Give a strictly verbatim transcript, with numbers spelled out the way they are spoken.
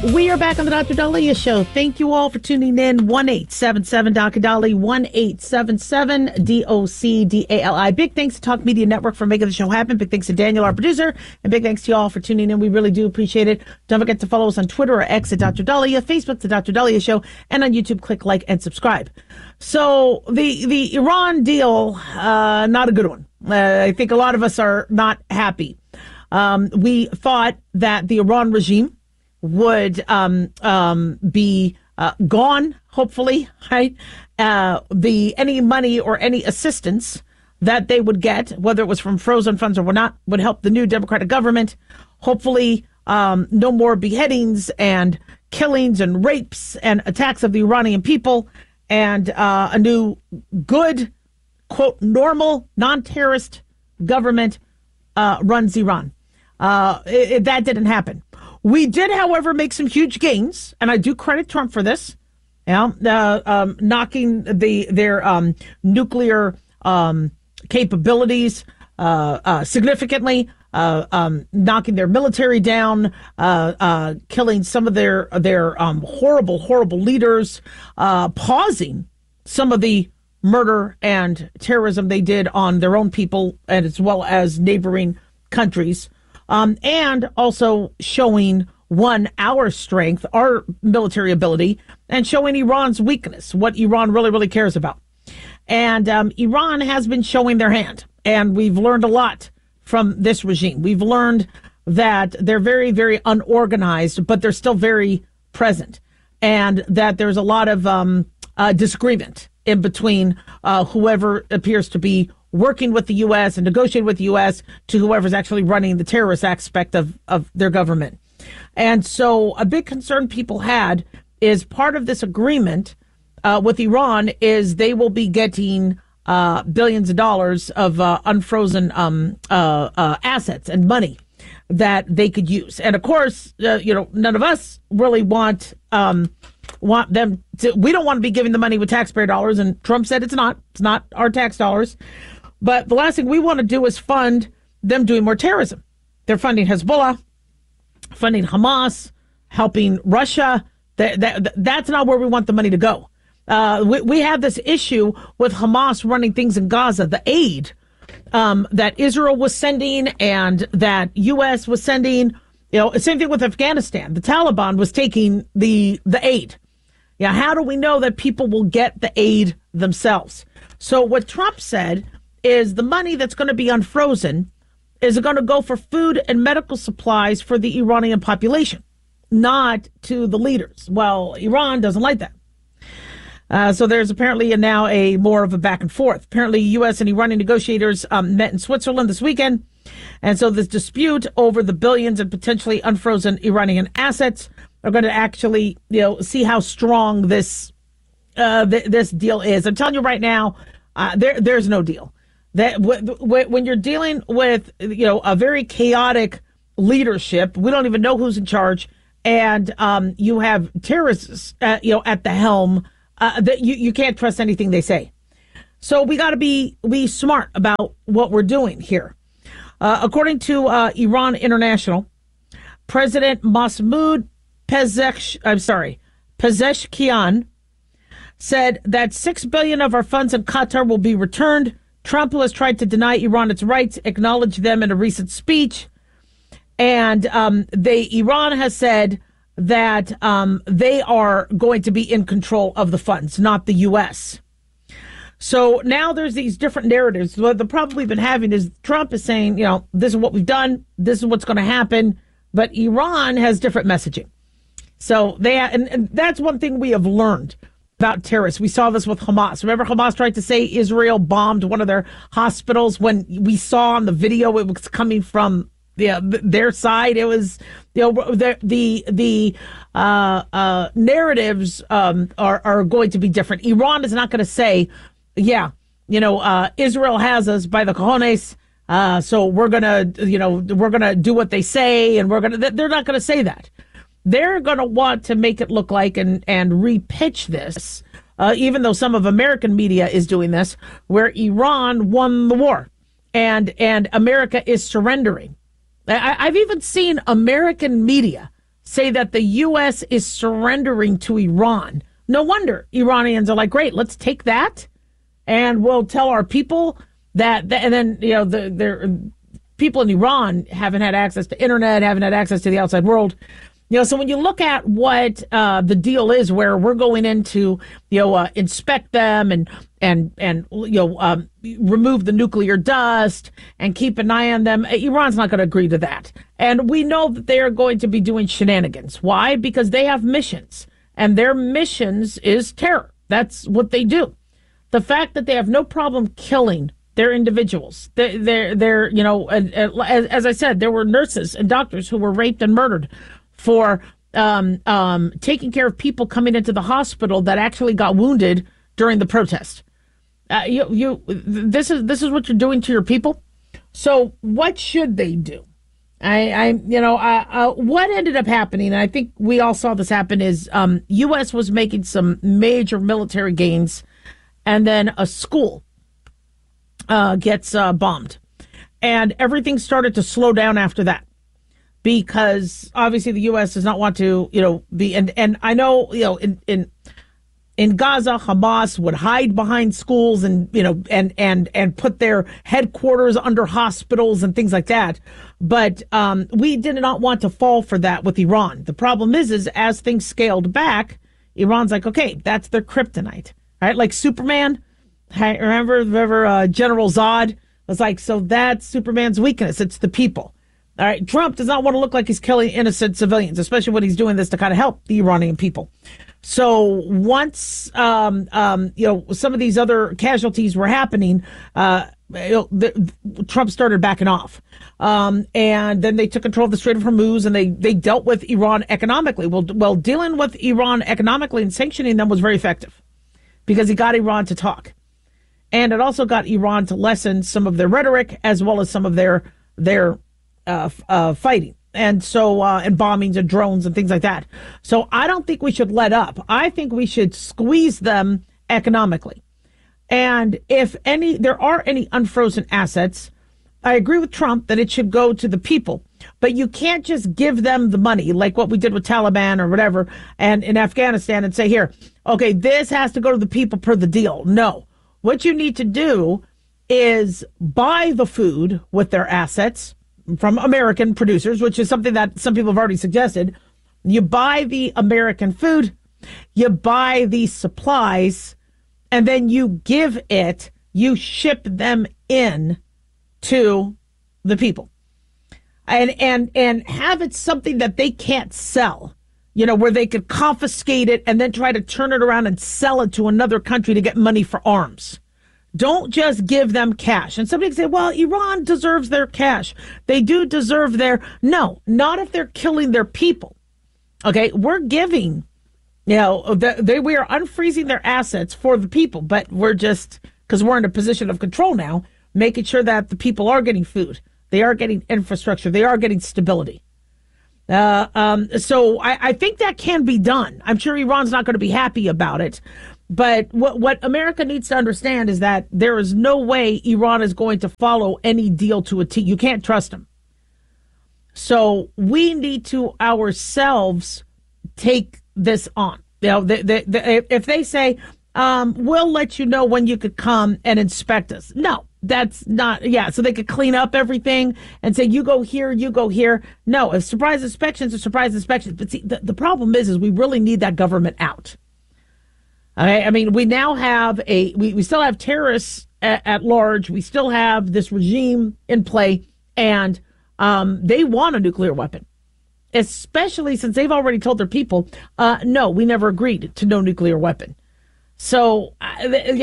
We are back on the Doctor Daliah Show. Thank you all for tuning in. one eight seven seven Doctor Dolly, one eight seven seven D O C D A L I. Big thanks to Talk Media Network for making the show happen. Big thanks to Daniel, our producer. And big thanks to you all for tuning in. We really do appreciate it. Don't forget to follow us on Twitter or X at Doctor Daliah, Facebook, The Doctor Daliah Show, and on YouTube, click like and subscribe. So the, the Iran deal, uh, not a good one. Uh, I think a lot of us are not happy. Um, we thought that the Iran regime would um, um, be uh, gone, hopefully, right? Uh, the any money or any assistance that they would get, whether it was from frozen funds or not, would help the new Democratic government. Hopefully, um, no more beheadings and killings and rapes and attacks of the Iranian people, and uh, a new, good, quote, normal, non-terrorist government uh, runs Iran. Uh, it, it, that didn't happen. We did, however, make some huge gains, and I do credit Trump for this. Yeah, uh, um, knocking the their um, nuclear um, capabilities uh, uh, significantly, uh, um, knocking their military down, uh, uh, killing some of their their um, horrible, horrible leaders, uh, pausing some of the murder and terrorism they did on their own people, and as well as neighboring countries. Um, and also showing, one, our strength, our military ability, and showing Iran's weakness, what Iran really, really cares about. And um, Iran has been showing their hand, and we've learned a lot from this regime. We've learned that they're very, very unorganized, but they're still very present, and that there's a lot of um, uh, disagreement in between uh, whoever appears to be working with the U S and negotiating with the U S to whoever's actually running the terrorist aspect of, of their government. And so a big concern people had is part of this agreement uh, with Iran is they will be getting uh, billions of dollars of uh, unfrozen um, uh, uh, assets and money that they could use. And of course, uh, you know, none of us really want um, want them to, we don't want to be giving the money with taxpayer dollars. And Trump said it's not, it's not our tax dollars. But the last thing we want to do is fund them doing more terrorism. They're funding Hezbollah, funding Hamas, helping Russia. That, that, that's not where we want the money to go. Uh, we, we have this issue with Hamas running things in Gaza, the aid um, that Israel was sending and that U S was sending. You know, same thing with Afghanistan. The Taliban was taking the the aid. Yeah, how do we know that people will get the aid themselves? So what Trump said is the money that's going to be unfrozen is going to go for food and medical supplies for the Iranian population, not to the leaders. Well, Iran doesn't like that. Uh, so there's apparently a, now a more of a back and forth. Apparently, U S and Iranian negotiators um, met in Switzerland this weekend. And so this dispute over the billions and potentially unfrozen Iranian assets are going to actually, you know, see how strong this uh, th- this deal is. I'm telling you right now, uh, there there's no deal. That w- w- when you're dealing with, you know, a very chaotic leadership, we don't even know who's in charge, and um, you have terrorists, uh, you know, at the helm. Uh, that you, you can't trust anything they say. So we got to be be smart about what we're doing here. Uh, according to uh, Iran International, President Mahmoud Pezeshkian, I'm sorry, Pezeshkian said that six billion dollars of our funds in Qatar will be returned. Trump, who has tried to deny Iran its rights, acknowledged them in a recent speech. And um, they Iran has said that um, they are going to be in control of the funds, not the U S. So now there's these different narratives. What the problem we've been having is Trump is saying, you know, this is what we've done, this is what's going to happen, but Iran has different messaging. So they, and, and that's one thing we have learned about terrorists. We saw this with Hamas. Remember, Hamas tried to say Israel bombed one of their hospitals when we saw on the video it was coming from the, uh, their side. It was, you know, the the the uh, uh, narratives um, are are going to be different. Iran is not going to say, yeah, you know, uh, Israel has us by the cojones, uh, so we're gonna, you know, we're gonna do what they say, and we're gonna. They're not going to say that. They're going to want to make it look like and, and repitch this, uh, even though some of American media is doing this, where Iran won the war and and America is surrendering. I, I've even seen American media say that the U S is surrendering to Iran. No wonder Iranians are like, great, let's take that and we'll tell our people that, that and then, you know, the, their people in Iran haven't had access to internet, haven't had access to the outside world. You know, so when you look at what uh, the deal is, where we're going in to, you know, uh, inspect them and and and you know um, remove the nuclear dust and keep an eye on them, Iran's not going to agree to that. And we know that they are going to be doing shenanigans. Why? Because they have missions, and their missions is terror. That's what they do. The fact that they have no problem killing their individuals, they, they're they're you know, and, and, as, as I said, there were nurses and doctors who were raped and murdered for um, um, taking care of people coming into the hospital that actually got wounded during the protest. Uh, you, you, this is this is what you're doing to your people. So what should they do? I, I you know, uh, uh, what ended up happening, and I think we all saw this happen, is um, U S was making some major military gains, and then a school uh, gets uh, bombed, and everything started to slow down after that. Because obviously the U S does not want to, you know, be, and, and I know, you know, in, in, in Gaza, Hamas would hide behind schools and, you know, and, and, and put their headquarters under hospitals and things like that. But, um, we did not want to fall for that with Iran. The problem is, is as things scaled back, Iran's like, okay, that's their kryptonite, right? Like Superman. I remember, remember, uh, General Zod was like, so that's Superman's weakness. It's the people. All right, Trump does not want to look like he's killing innocent civilians, especially when he's doing this to kind of help the Iranian people. So once, um, um, you know, some of these other casualties were happening, uh, you know, the, Trump started backing off. Um, and then they took control of the Strait of Hormuz, and they, they dealt with Iran economically. Well, well, dealing with Iran economically and sanctioning them was very effective because he got Iran to talk. And it also got Iran to lessen some of their rhetoric as well as some of their, their, Uh, uh, fighting and so uh, and bombings and drones and things like that. So I don't think we should let up. I think we should squeeze them economically. And if any there are any unfrozen assets, I agree with Trump that it should go to the people. But you can't just give them the money like what we did with Taliban or whatever and in Afghanistan and say, here, okay, this has to go to the people per the deal. No. What you need to do is buy the food with their assets from American producers, which is something that some people have already suggested. You buy the American food, you buy these supplies, and then you give it, you ship them in to the people. And and and have it something that they can't sell, you know, where they could confiscate it and then try to turn it around and sell it to another country to get money for arms. Don't just give them cash. And somebody can say, well, Iran deserves their cash. They do deserve their... No, not if they're killing their people. Okay, we're giving, you know, they, we are unfreezing their assets for the people, but we're just, because we're in a position of control now, making sure that the people are getting food. They are getting infrastructure. They are getting stability. Uh, um, so I, I think that can be done. I'm sure Iran's not going to be happy about it. But what what America needs to understand is that there is no way Iran is going to follow any deal to a T. You can't trust them. So we need to ourselves take this on. You know, they, they, they, if they say, um, we'll let you know when you could come and inspect us. No, that's not. Yeah, so they could clean up everything and say, you go here, you go here. No, if surprise inspections are surprise inspections. But see, the, the problem is, is we really need that government out. Okay, I mean, we now have a, we, we still have terrorists at, at large. We still have this regime in play, and um, they want a nuclear weapon, especially since they've already told their people, uh, no, we never agreed to no nuclear weapon. So, uh,